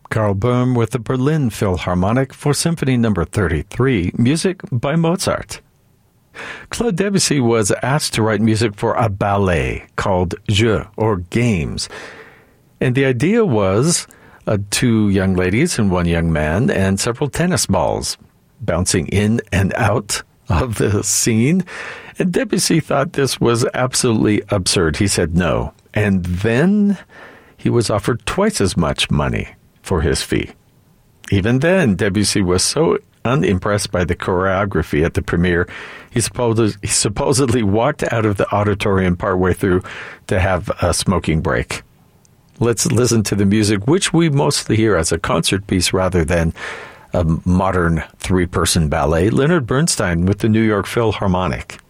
Karl Böhm with the Berlin Philharmonic for Symphony No. 33, music by Mozart. Claude Debussy was asked to write music for a ballet called Jeux, or Games. And the idea was two young ladies and one young man and several tennis balls bouncing in and out of the scene. And Debussy thought this was absolutely absurd. He said no. And then he was offered twice as much money for his fee. Even then, Debussy was so unimpressed by the choreography at the premiere, he supposedly walked out of the auditorium partway through to have a smoking break. Let's listen to the music, which we mostly hear as a concert piece rather than a modern three-person ballet. Leonard Bernstein with the New York Philharmonic.